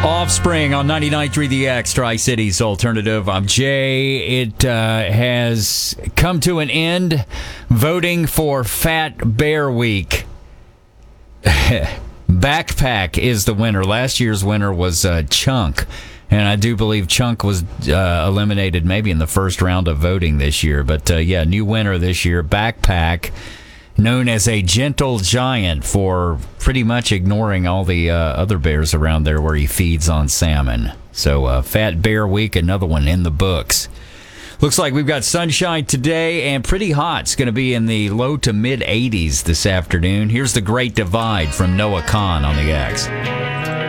Offspring on 99.3 The X, Tri-Cities Alternative. I'm Jay. It has come to an end. Voting for Fat Bear Week. Backpack is the winner. Last year's winner was Chunk. And I do believe Chunk was eliminated maybe in the first round of voting this year. But, new winner this year, Backpack, known as a gentle giant for pretty much ignoring all the other bears around there where he feeds on salmon. So Fat Bear Week, another one in the books. Looks like we've got sunshine today and pretty hot. It's going to be in the low to mid 80s this afternoon. Here's The Great Divide from Noah Kahan on the X.